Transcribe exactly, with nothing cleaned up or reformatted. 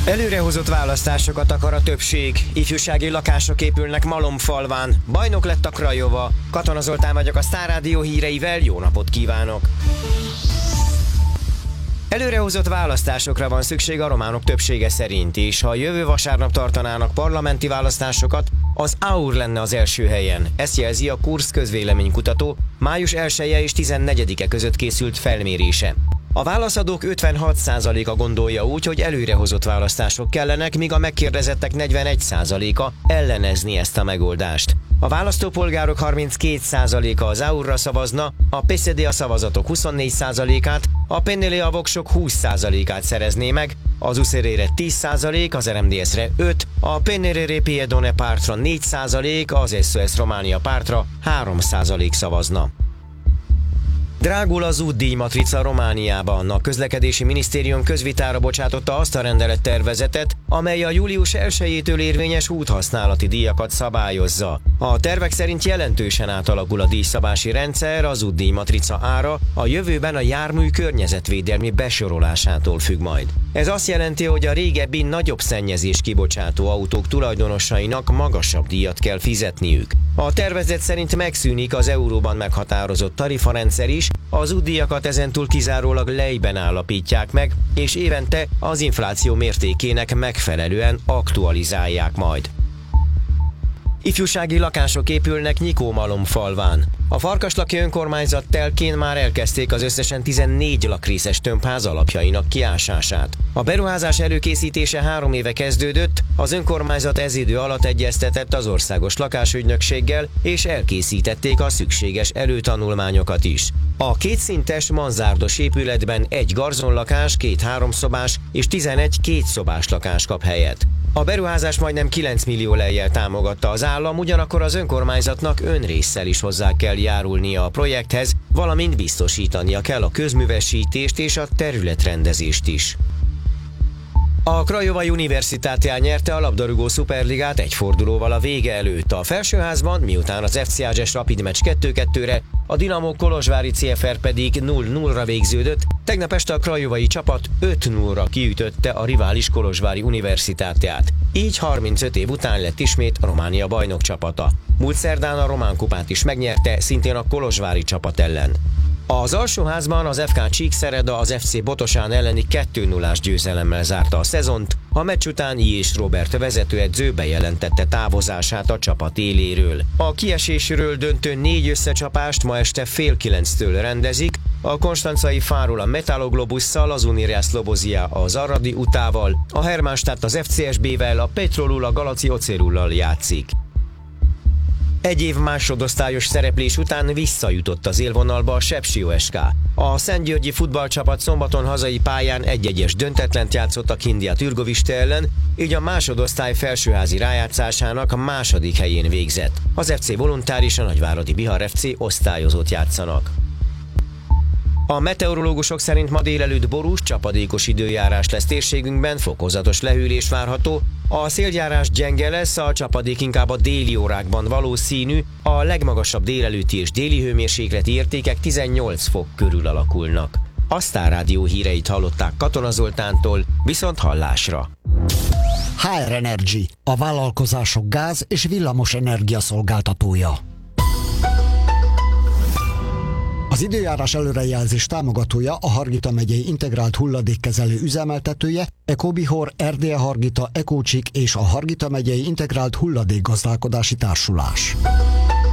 Előrehozott választásokat akar a többség. Ifjúsági lakások épülnek Malomfalván. Bajnok lett a Craiova. Katona Zoltán vagyok a Sztár Rádió híreivel, jó napot kívánok! Előrehozott választásokra van szükség a románok többsége szerint, és ha jövő vasárnap tartanának parlamenti választásokat, az á u er lenne az első helyen. Ezt jelzi a Kursz közvéleménykutató május elseje és tizennegyedike között készült felmérése. A válaszadók ötvenhat százaléka gondolja úgy, hogy előrehozott választások kellenek, míg a megkérdezettek negyvenegy százaléka ellenezni ezt a megoldást. A választópolgárok harminckét százaléka az á u er-ra szavazna, a pé es dé a szavazatok huszonnégy százalékát, a pé en el a voksok húsz százalékát szerezné meg, az u es er é-re tíz százalék, az er em dé es-re öt, a pé en el er Piedone pártra négy százalék, az es o es Románia pártra három százalék szavazna. Drágul az útdíjmatrica Romániában. A közlekedési minisztérium közvitára bocsátotta azt a rendelettervezetet, amely a július elsejétől érvényes úthasználati díjakat szabályozza. A tervek szerint jelentősen átalakul a díjszabási rendszer, az útdíjmatrica ára a jövőben a jármű környezetvédelmi besorolásától függ majd. Ez azt jelenti, hogy a régebbi nagyobb szennyezés kibocsátó autók tulajdonosainak magasabb díjat kell fizetniük. A tervezet szerint megszűnik az euróban meghatározott tarifarendszer is, az útdíjakat ezentúl kizárólag lejben állapítják meg, és évente az infláció mértékének megfelelően aktualizálják majd. Ifjúsági lakások épülnek Nyikó-Malomfalván. A Farkaslaki önkormányzat telkén már elkezdték az összesen tizennégy lakrészes tömbház alapjainak kiásását. A beruházás előkészítése három éve kezdődött, az önkormányzat ez idő alatt egyeztetett az országos lakásügynökséggel, és elkészítették a szükséges előtanulmányokat is. A kétszintes manzárdos épületben egy garzonlakás, két háromszobás és tizenegy kétszobás lakás kap helyet. A beruházás majdnem kilenc millió lejjel támogatta az állam, ugyanakkor az önkormányzatnak önrésszel is hozzá kell járulnia a projekthez, valamint biztosítania kell a közművesítést és a területrendezést is. A Craiova Universitatea nyerte a labdarúgó szuperligát egy fordulóval a vége előtt. A felsőházban, miután az ef cé Ágyes Rapid meccs kettő kettőre, a Dinamo Kolozsvári cé ef er pedig nulla nullra végződött, tegnap este a craiovai csapat öt nullra kiütötte a rivális Kolozsvári Universitateát. Így harmincöt év után lett ismét Románia bajnok csapata. Múlt szerdán a román kupát is megnyerte, szintén a kolozsvári csapat ellen. Az alsóházban az ef ká Csíkszereda az ef cé Botosán elleni kettő nullás győzelemmel zárta a szezont, a meccs után I. és Robert vezetőedző bejelentette távozását a csapat éléről. A kiesésről döntő négy összecsapást ma este fél kilenctől rendezik, a konstancai Fáról a Metaloglobusszal, az Unirea Slobozia az Aradi Utával, a Hermannstadt az ef cé es bé-vel, a Petrolul a Galaci Ocerullal játszik. Egy év másodosztályos szereplés után visszajutott az élvonalba a Sepsi o es ká. A szentgyörgyi futballcsapat szombaton hazai pályán egy-egyes döntetlent játszott a Kindia Türgoviste ellen, így a másodosztály felsőházi rájátszásának a második helyén végzett. Az ef cé Voluntár és a Nagyváradi Bihar ef cé osztályozót játszanak. A meteorológusok szerint ma délelőtt borús, csapadékos időjárás lesz térségünkben, fokozatos lehűlés várható. A széljárás gyenge lesz, a csapadék inkább a déli órákban valószínű, a legmagasabb délelőtti és déli hőmérsékleti értékek tizennyolc fok körül alakulnak. A Sztár Rádió híreit hallották Katona Zoltántól, viszont hallásra. há er Energy, a vállalkozások gáz- és villamos energia szolgáltatója. Az időjárás előrejelzés támogatója a Hargita megyei integrált hulladékkezelő üzemeltetője, Ecobihor, Erdélye Hargita, Ecócsik és a Hargita megyei integrált hulladékgazdálkodási társulás.